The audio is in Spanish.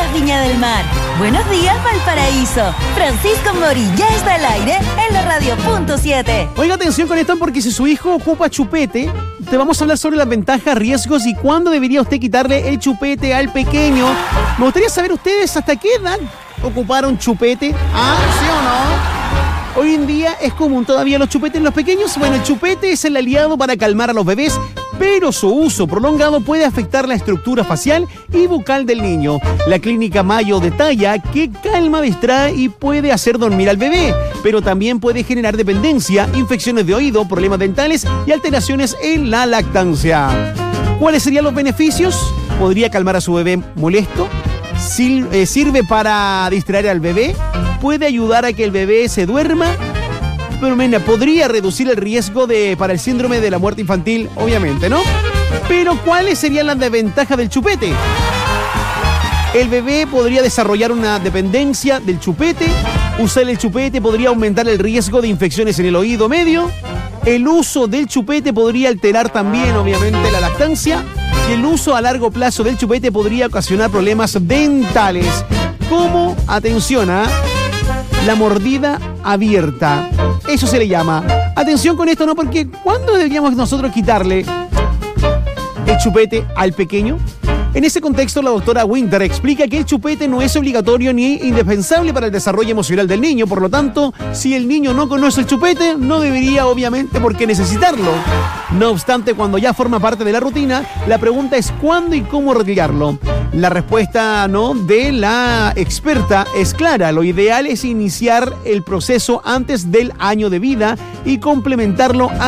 días, Viña del Mar. Buenos días, Valparaíso. Francisco Mori ya está al aire en la radio.7. Oiga, atención con esto porque si su hijo ocupa chupete, te vamos a hablar sobre las ventajas, riesgos y cuándo debería usted quitarle el chupete al pequeño. Me gustaría saber ustedes hasta qué edad ocuparon chupete. ¿Ah, sí o no? Hoy en día es común todavía los chupetes en los pequeños. Bueno, el chupete es el aliado para calmar a los bebés, pero su uso prolongado puede afectar la estructura facial y bucal del niño. La clínica Mayo detalla que calma, distrae y puede hacer dormir al bebé, pero también puede generar dependencia, infecciones de oído, problemas dentales y alteraciones en la lactancia. ¿Cuáles serían los beneficios? Podría calmar a su bebé molesto, sirve para distraer al bebé, puede ayudar a que el bebé se duerma, pero podría reducir el riesgo para el síndrome de la muerte infantil, obviamente, ¿no? Pero ¿cuáles serían las desventajas del chupete? El bebé podría desarrollar una dependencia del chupete, usar el chupete podría aumentar el riesgo de infecciones en el oído medio, el uso del chupete podría alterar también, obviamente, la lactancia, y el uso a largo plazo del chupete podría ocasionar problemas dentales, como, atención, la mordida abierta. Eso se le llama. Atención con esto, ¿no? Porque ¿cuándo deberíamos nosotros quitarle el chupete al pequeño? En ese contexto, la doctora Winter explica que el chupete no es obligatorio ni indispensable para el desarrollo emocional del niño. Por lo tanto, si el niño no conoce el chupete, no debería, obviamente, por qué necesitarlo. No obstante, cuando ya forma parte de la rutina, la pregunta es cuándo y cómo retirarlo. La respuesta, ¿no?, de la experta es clara. Lo ideal es iniciar el proceso antes del año de vida y complementarlo